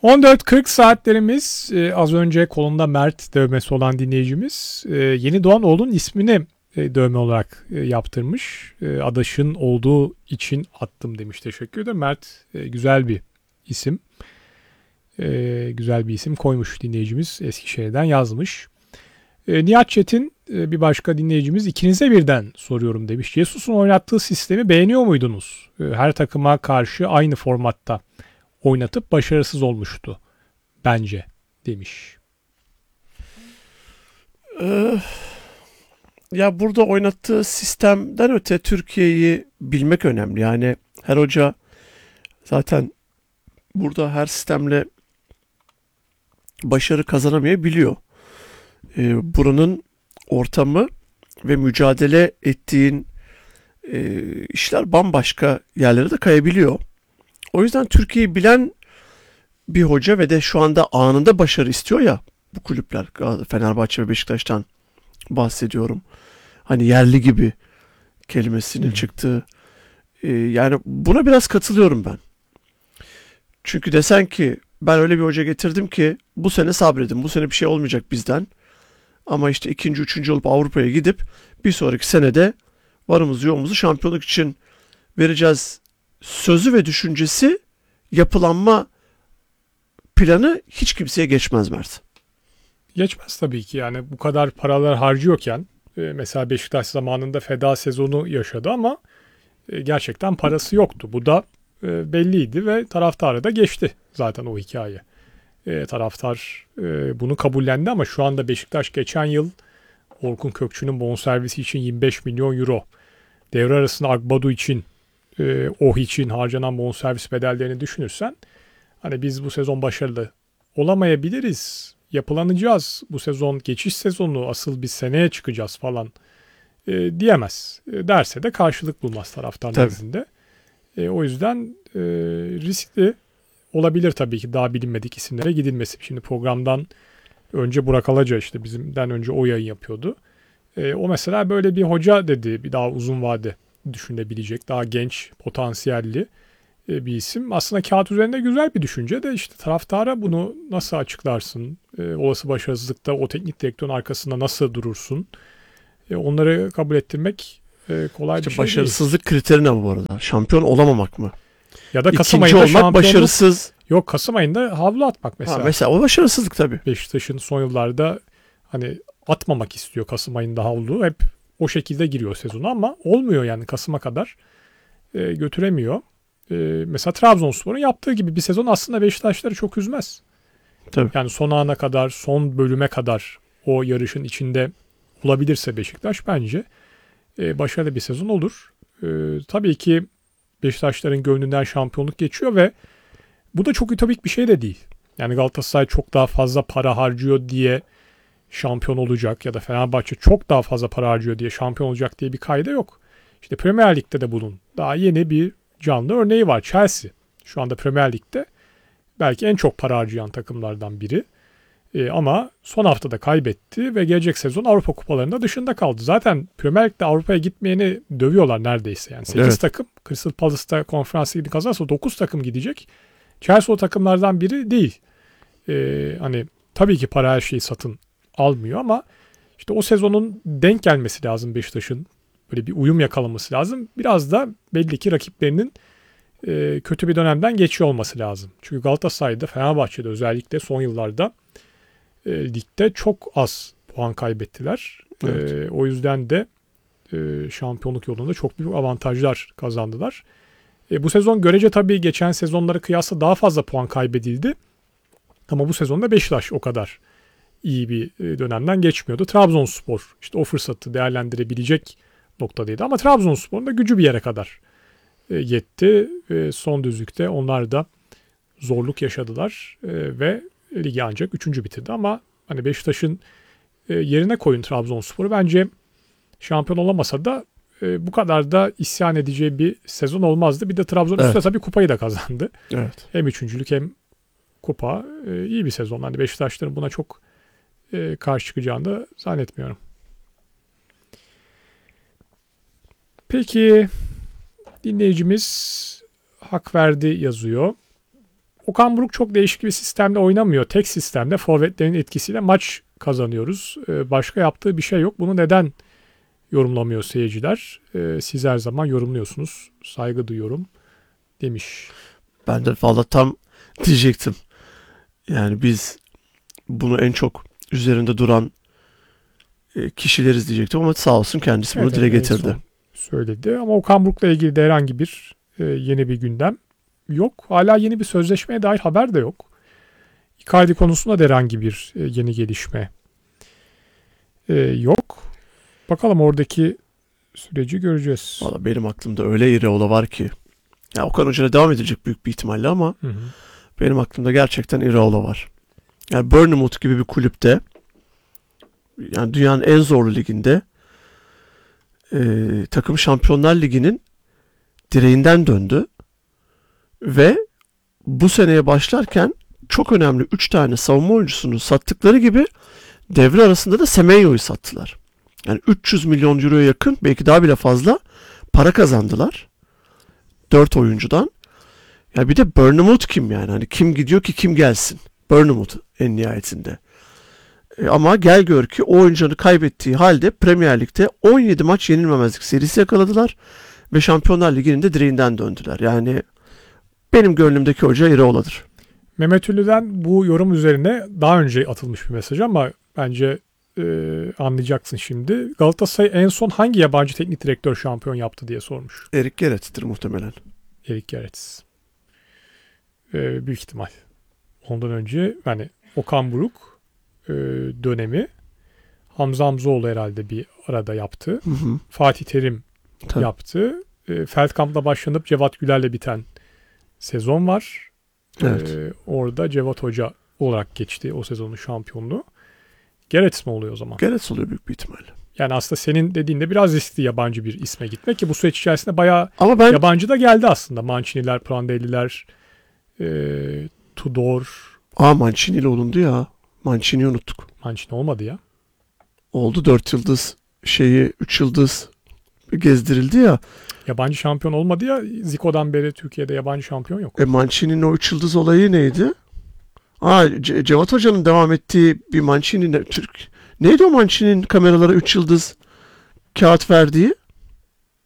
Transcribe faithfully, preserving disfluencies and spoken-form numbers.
on dört kırk saatlerimiz e, az önce kolunda Mert dövmesi olan dinleyicimiz e, yeni doğan oğlun ismini e, dövme olarak e, yaptırmış. E, adaşın olduğu için attım demiş. Teşekkür ederim. Mert e, güzel bir isim. E, güzel bir isim koymuş dinleyicimiz. Eskişehir'den yazmış. E, Nihat Çetin e, bir başka dinleyicimiz ikinize birden soruyorum demiş. Jesus'un oynattığı sistemi beğeniyor muydunuz? E, her takıma karşı aynı formatta oynatıp başarısız olmuştu bence demiş. Ee, ya burada oynattığı sistemden öte Türkiye'yi bilmek önemli. Yani her hoca zaten burada her sistemle başarı kazanamayabiliyor. Ee, buranın ortamı ve mücadele ettiğin e, işler bambaşka yerlere de kayabiliyor. O yüzden Türkiye'yi bilen bir hoca ve de şu anda anında başarı istiyor ya bu kulüpler, Fenerbahçe ve Beşiktaş'tan bahsediyorum. Hani yerli gibi kelimesinin çıktığı. Ee, yani buna biraz katılıyorum ben. Çünkü desen ki ben öyle bir hoca getirdim ki bu sene sabredin, bu sene bir şey olmayacak bizden. Ama işte ikinci, üçüncü olup Avrupa'ya gidip bir sonraki senede varımızı yoğumuzu şampiyonluk için vereceğiz sözü ve düşüncesi, yapılanma planı hiç kimseye geçmez Mert. Geçmez tabii ki, yani bu kadar paralar harcıyorken e, mesela Beşiktaş zamanında feda sezonu yaşadı ama e, gerçekten parası yoktu. Bu da e, belliydi ve taraftara da geçti zaten o hikaye. E, taraftar e, bunu kabullendi ama şu anda Beşiktaş geçen yıl Orkun Kökçü'nün bonservisi için yirmi beş milyon euro, devre arasında Agbadu için, e, Oh için harcanan bonservis bedellerini düşünürsen hani biz bu sezon başarılı olamayabiliriz, yapılanacağız, bu sezon geçiş sezonu, asıl biz seneye çıkacağız falan e, diyemez. E, derse de karşılık bulmaz taraftar nezdinde. E, o yüzden e, riskli olabilir tabii ki daha bilinmedik isimlere gidilmesi. Şimdi programdan önce Burak Alaca, işte bizimden önce o yayın yapıyordu. E, o mesela böyle bir hoca dedi, bir daha uzun vade düşünebilecek, daha genç, potansiyelli e, bir isim. Aslında kağıt üzerinde güzel bir düşünce de işte taraftara bunu nasıl açıklarsın? E, olası başarısızlıkta o teknik direktörün arkasında nasıl durursun? E, onları kabul ettirmek e, kolay İşte bir şey değil. başarısızlık kriteri ne bu arada? Şampiyon olamamak mı? Ya da Kasım İkinci ayında olmak başarısız. Yok, Kasım ayında havlu atmak mesela. Ha, mesela o başarısızlık tabii. Beşiktaş'ın son yıllarda hani atmamak istiyor Kasım ayında havlu. Hep o şekilde giriyor sezonu ama olmuyor yani, Kasım'a kadar e, götüremiyor. E, mesela Trabzonspor'un yaptığı gibi bir sezon aslında Beşiktaşları çok üzmez. Tabii. Yani son ana kadar, son bölüme kadar o yarışın içinde olabilirse Beşiktaş bence e, başarılı bir sezon olur. E, tabii ki Beşiktaşların gönlünden şampiyonluk geçiyor ve bu da çok ütopik bir şey de değil. Yani Galatasaray çok daha fazla para harcıyor diye şampiyon olacak ya da Fenerbahçe çok daha fazla para harcıyor diye şampiyon olacak diye bir kayda yok. İşte Premier Lig'de de bunun daha yeni bir canlı örneği var. Chelsea şu anda Premier Lig'de belki en çok para harcayan takımlardan biri. E, ama son haftada kaybetti ve gelecek sezon Avrupa kupalarında dışında kaldı. Zaten Premier Lig'de Avrupa'ya gitmeyeni dövüyorlar neredeyse. Yani sekiz evet. takım Crystal Palace'ta konferans ligini kazanırsa dokuz takım gidecek. Chelsea o takımlardan biri değil. Ee, hani tabii ki para her şeyi satın almıyor ama işte o sezonun denk gelmesi lazım Beşiktaş'ın. Böyle bir uyum yakalaması lazım. Biraz da belli ki rakiplerinin e, kötü bir dönemden geçiyor olması lazım. Çünkü Galatasaray'da, Fenerbahçe'de özellikle son yıllarda e, ligde çok az puan kaybettiler. Evet. E, o yüzden de e, şampiyonluk yolunda çok büyük avantajlar kazandılar. E, bu sezon görece tabii geçen sezonlara kıyasla daha fazla puan kaybedildi. Ama bu sezonda Beşiktaş o kadar iyi bir dönemden geçmiyordu. Trabzonspor işte o fırsatı değerlendirebilecek noktadaydı. Ama Trabzonspor'un da gücü bir yere kadar e, yetti. E, son düzlükte onlar da zorluk yaşadılar e, ve ligi ancak üçüncü bitirdi. Ama hani Beşiktaş'ın e, yerine koyun Trabzonspor'u, bence şampiyon olamasa da e, bu kadar da isyan edeceği bir sezon olmazdı. Bir de Trabzon evet. üstüne tabii kupayı da kazandı. Evet. Hem üçüncülük hem kupa. E, iyi bir sezon. Hani Beşiktaşların buna çok e, karşı çıkacağını da zannetmiyorum. Peki dinleyicimiz hak verdi yazıyor. Okan Buruk çok değişik bir sistemde oynamıyor. Tek sistemde forvetlerin etkisiyle maç kazanıyoruz. Ee, başka yaptığı bir şey yok. Bunu neden yorumlamıyor seyirciler? Ee, siz her zaman yorumluyorsunuz. Saygı duyuyorum demiş. Ben de valla tam diyecektim. Yani biz bunu en çok üzerinde duran e, kişileriz diyecektim ama sağ olsun kendisi bunu Evet, dile en getirdi. son söyledi ama Okan Buruk'la ilgili de herhangi bir e, yeni bir gündem yok. Hala yeni bir sözleşmeye dair haber de yok. Icardi konusunda da herhangi bir e, yeni gelişme e, yok. Bakalım oradaki süreci göreceğiz. Valla benim aklımda öyle İreola var ki. Ya Okan Hoca'yla devam edilecek büyük bir ihtimalle ama Hı hı. benim aklımda gerçekten İreola var. Yani Bournemouth gibi bir kulüpte, yani dünyanın en zorlu liginde, e, takım Şampiyonlar Ligi'nin direğinden döndü ve bu seneye başlarken çok önemli üç tane savunma oyuncusunu sattıkları gibi devre arasında da Semenyo'yu sattılar. Yani üç yüz milyon euroya yakın, belki daha bile fazla para kazandılar dört oyuncudan. Ya bir de Bournemouth kim yani? Hani kim gidiyor ki kim gelsin? Bournemouth en nihayetinde. E ama gel gör ki o oyuncuları kaybettiği halde Premier Lig'de on yedi maç yenilmemezlik serisi yakaladılar ve Şampiyonlar Ligi'nin de direğinden döndüler. Yani benim gönlümdeki hoca İreola'dır. Mehmet Ünlü'den bu yorum üzerine daha önce atılmış bir mesaj ama bence e, anlayacaksın şimdi. Galatasaray en son hangi yabancı teknik direktör şampiyon yaptı diye sormuş. Erik Gerets'tir muhtemelen. Erik Gerets. E, büyük ihtimal. Ondan önce yani Okan Buruk e, dönemi Hamza Hamzoğlu herhalde bir arada yaptı. Hı hı. Fatih Terim Tabii. yaptı. E, Feldkamp'la başlanıp Cevat Güler'le biten sezon var. Evet. Ee, orada Cevat Hoca olarak geçti o sezonun şampiyonluğu. Gerets mi oluyor o zaman? Gerets oluyor büyük bir ihtimalle. Yani aslında senin dediğinde biraz riskli yabancı bir isme gitmek ki bu süreç içerisinde bayağı Ama ben yabancı da geldi aslında. Mancini'ler, Prandelli'ler, e, Tudor. Aa Mancini ile olundu ya. Mancini'yi unuttuk. Mancini olmadı ya. Oldu dört yıldız şeyi üç yıldız gezdirildi ya. Yabancı şampiyon olmadı ya. Zico'dan beri Türkiye'de yabancı şampiyon yok. E Mancini'nin o üç yıldız olayı neydi? Aa Ce- Cevat Hoca'nın devam ettiği bir Mancini ne- Türk. Neydi o Mancini'nin kameralara üç yıldız kağıt verdiği?